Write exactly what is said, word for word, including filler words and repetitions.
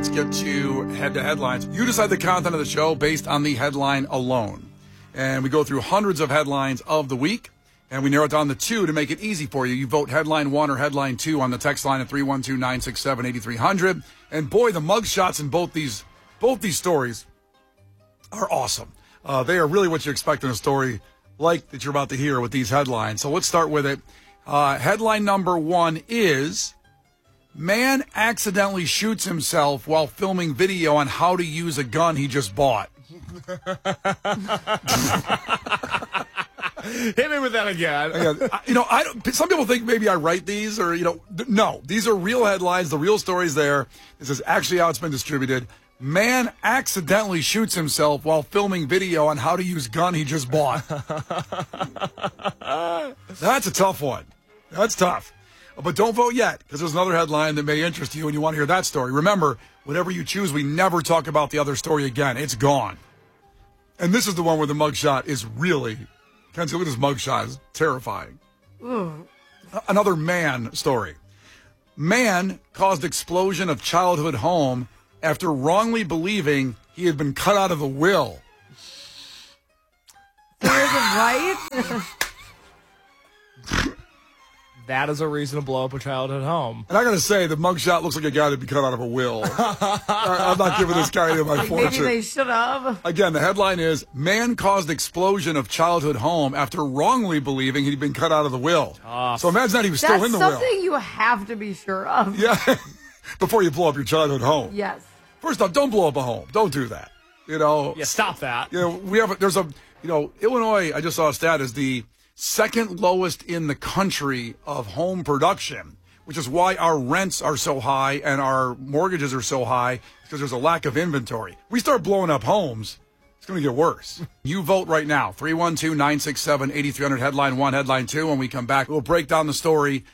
Let's get to head-to-headlines. You decide the content of the show based on the headline alone. And we go through hundreds of headlines of the week, and we narrow it down to two to make it easy for you. You vote headline one or headline two on the text line at three one two, nine six seven, eight three zero zero. And boy, the mugshots in both these both these stories are awesome. Uh, they are really what you expect in a story like that you're about to hear with these headlines. So let's start with it. Uh, headline number one is, man accidentally shoots himself while filming video on how to use a gun he just bought. Hit me with that again. again I, you know, I don't, some people think maybe I write these or, you know, th- no, these are real headlines, the real stories there. This is actually how it's been distributed. Man accidentally shoots himself while filming video on how to use gun he just bought. That's a tough one. That's tough. But don't vote yet, because there's another headline that may interest you and you want to hear that story. Remember, whatever you choose, we never talk about the other story again. It's gone. And this is the one where the mugshot is really, Kenzie, look at this mugshot. It's terrifying. Ooh. Another man story. Man caused explosion of childhood home after wrongly believing he had been cut out of the will. There's a right? That is a reason to blow up a childhood home. And I got to say, the mugshot looks like a guy that'd be cut out of a will. I'm not giving this guy any of my Like fortune. maybe they should have. Again, the headline is, man caused explosion of childhood home after wrongly believing he'd been cut out of the will. Tough. So imagine that he was That's still in the will. something you have to be sure of. Yeah, before you blow up your childhood home. Yes. First off, don't blow up a home. Don't do that. You know. Yeah, stop that. You know, we have. A, there's a. You know, Illinois. I just saw a stat is the second lowest in the country of home production, which is why our rents are so high and our mortgages are so high, because there's a lack of inventory. We start blowing up homes, it's going to get worse. You vote right now, three one two, nine six seven, eight three zero zero, headline one, headline two. When we come back, we'll break down the story